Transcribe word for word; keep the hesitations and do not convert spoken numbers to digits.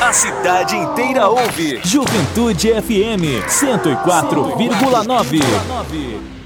A cidade inteira ouve. Juventude F M cento e quatro vírgula nove.